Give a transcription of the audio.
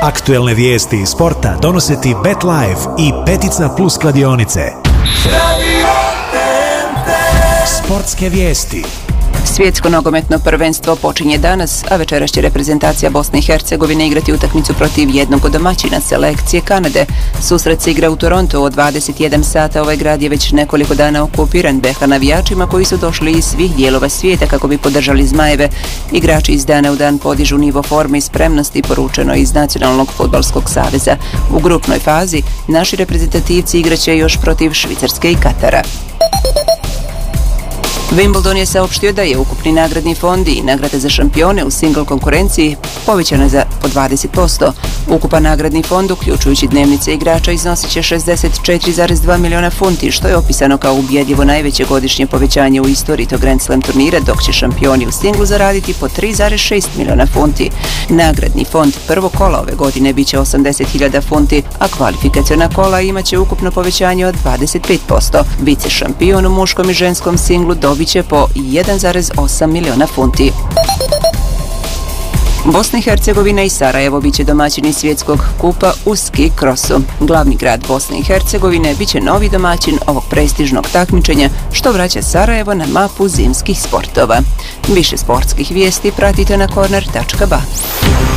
Aktuelne vijesti iz sporta donose ti BetLife i Petica Plus kladionice. Sportske vijesti. Svjetsko nogometno prvenstvo počinje danas, a večeras će reprezentacija Bosne i Hercegovine igrati utakmicu protiv jednog od domaćina selekcije Kanade. Susret se igra u Torontu od 21 sata. Ovaj grad je već nekoliko dana okupiran BiH navijačima koji su došli iz svih dijelova svijeta kako bi podržali Zmajeve. Igrači iz dana u dan podižu nivo forme i spremnosti, poručeno iz Nacionalnog fudbalskog saveza. U grupnoj fazi naši reprezentativci igraće još protiv Švicarske i Katara. Wimbledon je saopštio da je ukupni nagradni fond i nagrade za šampione u single konkurenciji povećane za po 20%. Ukupan nagradni fond, uključujući dnevnice igrača, iznosit će 64,2 miliona funti, što je opisano kao ubjedljivo najveće godišnje povećanje u istoriji tog Grand Slam turnira, dok će šampioni u singlu zaraditi po 3,6 miliona funti. Nagradni fond prvo kola ove godine biće 80.000 funti, a kvalifikaciona kola imaće ukupno povećanje od 25%. Vice šampion u muškom i ženskom singlu dobit će po 1,8 miliona funti. Bosna i Hercegovina i Sarajevo biće domaćini svjetskog kupa u ski krosu. Glavni grad Bosne i Hercegovine biće novi domaćin ovog prestižnog takmičenja, što vraća Sarajevo na mapu zimskih sportova. Više sportskih vijesti pratite na corner.ba.